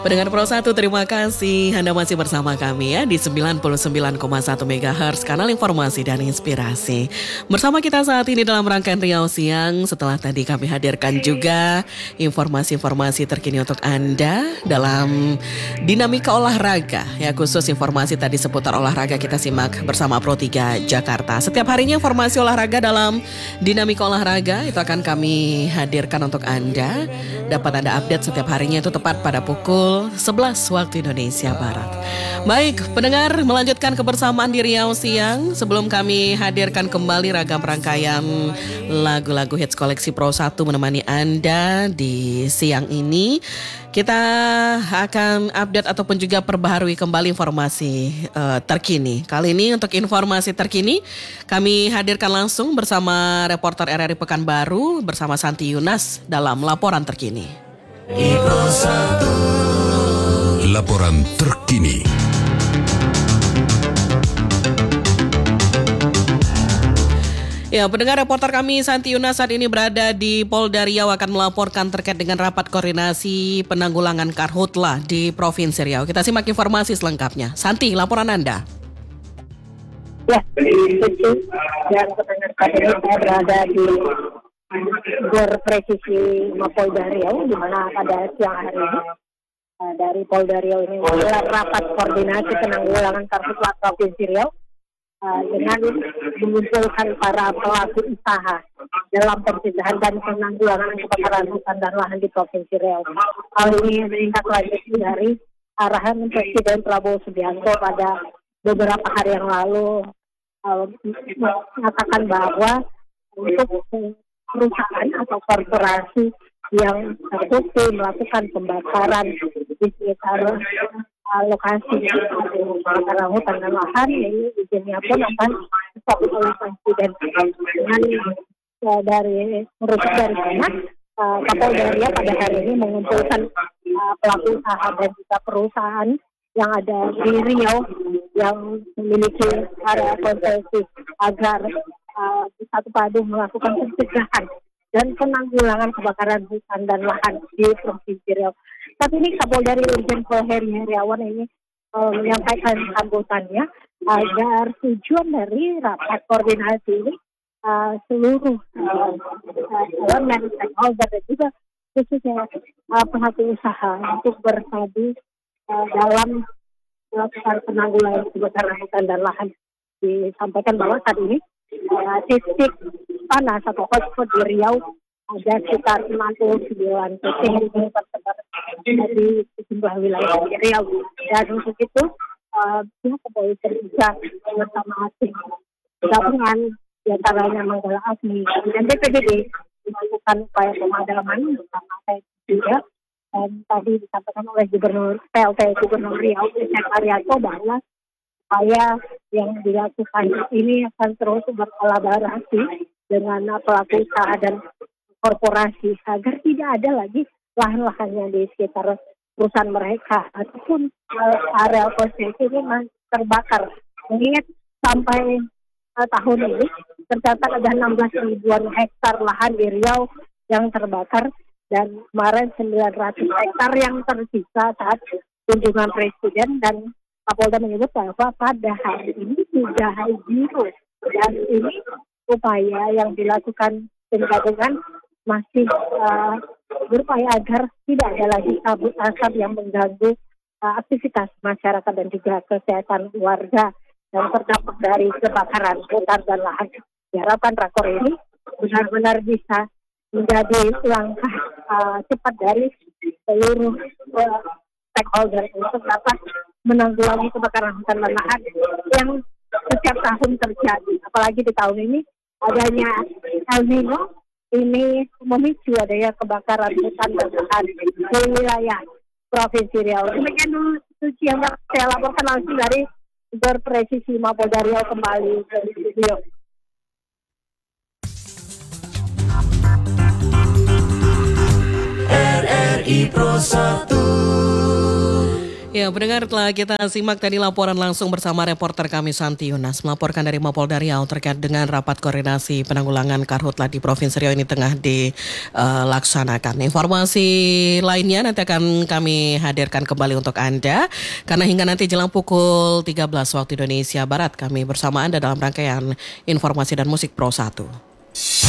Pendengar Pro 1, terima kasih Anda masih bersama kami ya di 99,1 MHz kanal informasi dan inspirasi. Bersama kita saat ini dalam rangkaian Riau Siang, setelah tadi kami hadirkan juga informasi-informasi terkini untuk Anda dalam dinamika olahraga. Ya, khusus informasi tadi seputar olahraga kita simak bersama Pro 3 Jakarta. Setiap harinya informasi olahraga dalam dinamika olahraga itu akan kami hadirkan untuk Anda. Dapat Anda update setiap harinya itu tepat pada pukul 11 waktu Indonesia Barat. Baik, pendengar, melanjutkan kebersamaan di Riau Siang. Sebelum kami hadirkan kembali ragam rangkaian lagu-lagu hits koleksi Pro 1 menemani Anda di siang ini, kita akan update ataupun juga perbaharui kembali informasi terkini. Kali ini untuk informasi terkini kami hadirkan langsung bersama reporter RRI Pekanbaru bersama Santi Yunas dalam laporan terkini. Pro 1, laporan terkini. Ya, pendengar, reporter kami Santi Yunas saat ini berada di Polda Riau akan melaporkan terkait dengan rapat koordinasi penanggulangan karhutlah di Provinsi Riau. Kita simak informasi selengkapnya. Santi, laporan Anda. Ya, itu yang pendengar saat ini saya berada di Gor Presisi Mapolda Riau, di mana pada siang hari ini dari Polda Riau ini menggelar rapat koordinasi penanggulangan karhutlah Provinsi Riau dengan mengumpulkan para pelaku usaha dalam pencegahan dan penanggulangan kebakaran hutan dan lahan di Provinsi Riau. Hal ini menindaklanjuti dari arahan Presiden Prabowo Subianto pada beberapa hari yang lalu mengatakan bahwa untuk perusahaan atau korporasi yang terbukti melakukan pembakaran di sekitar lokasi kebakaran hutan dan lahan, ini izinnya pun akan dicabut oleh Presiden. Dengan dari sana, Kapolda Riau pada hari ini mengumpulkan pelaku usaha dan juga perusahaan yang ada di Riau yang memiliki area konsesi agar bersatu padu melakukan pencegahan dan penanggulangan kebakaran hutan dan lahan di Provinsi Riau. Saat ini Kapolda Riau Irjen Pol Heri Heriawan ini menyampaikan sambutannya agar tujuan dari rapat koordinasi ini seluruh elemen stakeholder dan juga khususnya pelaku usaha untuk bersatu dalam melakukan penanggulangan kebakaran hutan dan lahan. Disampaikan bahwa saat ini titik panas atau hotspot di Riau ada sekitar 69 titik yang tersebar di sejumlah wilayah di Riau. Dan untuk itu pihak kepolisian juga bersama tim gabungan diantaranya Manggala Agni dan BPBD melakukan upaya pemadaman bersama saya juga. Dan tadi disampaikan oleh PLT Gubernur Riau Richard Arianto bahwa upaya yang dilakukan ini akan terus berkolaborasi dengan pelaku usaha dan korporasi agar tidak ada lagi lahan-lahannya di sekitar perusahaan mereka ataupun area konsesi ini terbakar. Mengingat sampai tahun ini tercatat ada 16 ribuan hektar lahan di Riau yang terbakar dan kemarin 900 hektar yang tersisa saat kunjungan Presiden, dan Kapolda menyebut bahwa pada hari ini sudah zero, dan ini upaya yang dilakukan tim gabungan masih berupaya agar tidak ada lagi kabut asap yang mengganggu aktivitas masyarakat dan juga kesehatan warga yang terdampak dari kebakaran hutan dan lahan. Diharapkan rakor ini benar-benar bisa menjadi langkah cepat dari seluruh stakeholder untuk dapat menanggulangi kebakaran hutan dan lahan yang setiap tahun terjadi. Apalagi di tahun ini adanya El Nino ini memicu adanya kebakaran hutan dan lahan di wilayah Provinsi Riau. Demikian dulu Suci yang saya laporkan langsung dari Gor Presisi Mapolda Riau kembali ke studio. RRI Pro 1. Ya, pendengar, telah kita simak tadi laporan langsung bersama reporter kami Santi Yunas melaporkan dari Mapolda Riau terkait dengan rapat koordinasi penanggulangan karhutla di Provinsi Riau ini tengah dilaksanakan. Informasi lainnya nanti akan kami hadirkan kembali untuk Anda karena hingga nanti jelang pukul 13 waktu Indonesia Barat kami bersama Anda dalam rangkaian informasi dan musik Pro 1.